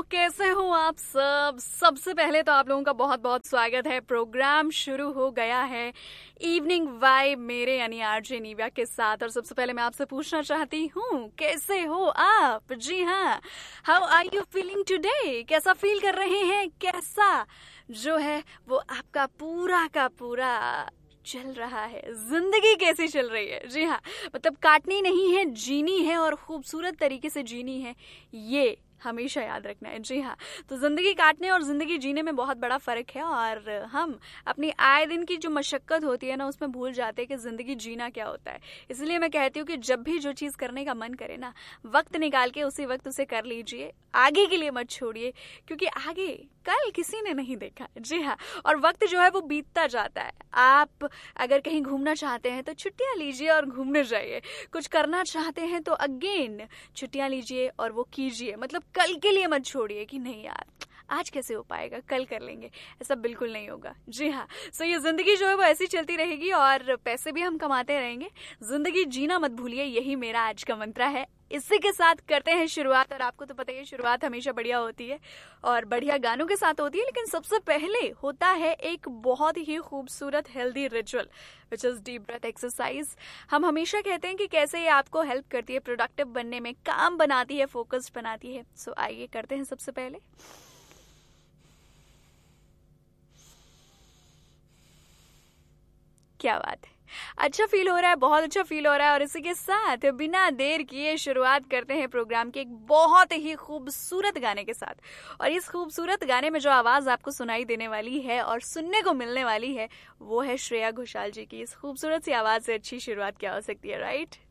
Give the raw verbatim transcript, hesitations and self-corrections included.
कैसे हो आप सब। सबसे पहले तो आप लोगों का बहुत बहुत स्वागत है। प्रोग्राम शुरू हो गया है इवनिंग वाइब मेरे यानी आरजे निव्या के साथ। और सबसे पहले मैं आपसे पूछना चाहती हूँ, कैसे हो आप? जी हाँ, how are you feeling today? कैसा फील कर रहे हैं? कैसा जो है वो आपका पूरा का पूरा चल रहा है? जिंदगी कैसी चल रही है? जी हाँ, मतलब काटनी नहीं है, जीनी है और खूबसूरत तरीके से जीनी है, ये हमेशा याद रखना है। जी हाँ, तो जिंदगी काटने और जिंदगी जीने में बहुत बड़ा फर्क है। और हम अपनी आए दिन की जो मशक्कत होती है ना, उसमें भूल जाते हैं कि जिंदगी जीना क्या होता है। इसलिए मैं कहती हूँ कि जब भी जो चीज़ करने का मन करे ना, वक्त निकाल के उसी वक्त उसे कर लीजिए। आगे के लिए मत छोड़िए, क्योंकि आगे कल किसी ने नहीं देखा। जी हाँ, और वक्त जो है वो बीतता जाता है। आप अगर कहीं घूमना चाहते हैं तो छुट्टियां लीजिए और घूमने जाइए। कुछ करना चाहते हैं तो अगेन छुट्टियां लीजिए और वो कीजिए। मतलब कल के लिए मत छोड़िए कि नहीं यार आज कैसे हो पाएगा, कल कर लेंगे, ऐसा बिल्कुल नहीं होगा। जी हाँ, सो ये जिंदगी जो है वो ऐसी चलती रहेगी और पैसे भी हम कमाते रहेंगे। जिंदगी जीना मत भूलिए, यही मेरा आज का मंत्र है। इसी के साथ करते हैं शुरुआत। और आपको तो पता ही है, शुरुआत हमेशा बढ़िया होती है और बढ़िया गानों के साथ होती है। लेकिन सबसे पहले होता है एक बहुत ही खूबसूरत healthy ritual, which is deep breath exercise. हम हमेशा कहते हैं कि कैसे ये आपको हेल्प करती है प्रोडक्टिव बनने में, काम बनाती है, फोकस्ड बनाती है। सो आइए करते हैं सबसे पहले। क्या बात है, अच्छा फील हो रहा है, बहुत अच्छा फील हो रहा है। और इसी के साथ बिना देर किए शुरुआत करते हैं प्रोग्राम के एक बहुत ही खूबसूरत गाने के साथ। और इस खूबसूरत गाने में जो आवाज आपको सुनाई देने वाली है और सुनने को मिलने वाली है, वो है श्रेया घोषाल जी की। इस खूबसूरत सी आवाज से अच्छी शुरुआत क्या हो सकती है, राइट?